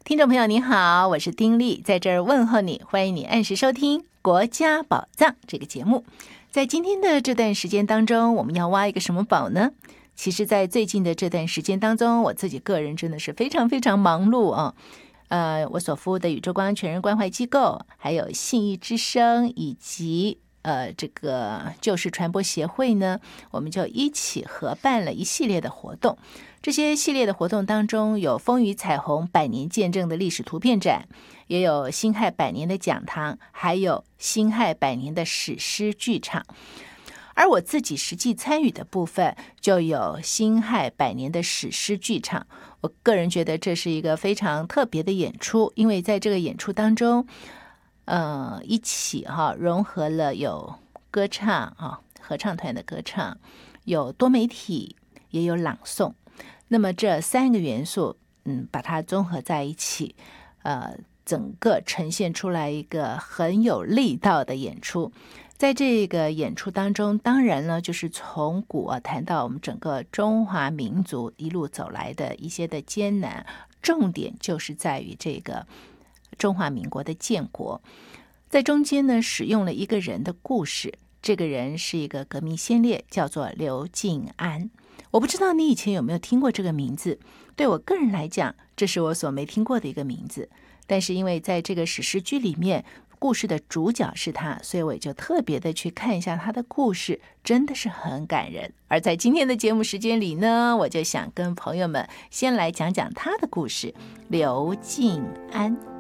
听众朋友您好，我是丁莉，在这儿问候你，欢迎你按时收听《国家宝藏》这个节目。在今天的这段时间当中，我们要挖一个什么宝呢？其实在最近的这段时间当中，我自己个人真的是非常非常忙碌啊。我所服务的宇宙光全人关怀机构，还有信义之声，以及这个旧事传播协会呢，我们就一起合办了一系列的活动。这些系列的活动当中，有风雨彩虹100年见证的历史图片展，也有辛亥100年的讲堂，还有辛亥100年的史诗剧场。而我自己实际参与的部分，就有辛亥100年的史诗剧场。我个人觉得这是一个非常特别的演出，因为在这个演出当中，一起融合了有歌唱合唱团的歌唱，有多媒体，也有朗诵。那么这3个元素，把它综合在一起，整个呈现出来一个很有力道的演出。在这个演出当中，当然呢，就是从古谈到我们整个中华民族一路走来的一些的艰难，重点就是在于这个中华民国的建国。在中间呢，使用了一个人的故事，这个人是一个革命先烈，叫做刘敬安。我不知道你以前有没有听过这个名字，对我个人来讲，这是我所没听过的一个名字。但是因为在这个史诗剧里面，故事的主角是他，所以我也就特别的去看一下他的故事，真的是很感人。而在今天的节目时间里呢，我就想跟朋友们先来讲讲他的故事，刘敬安。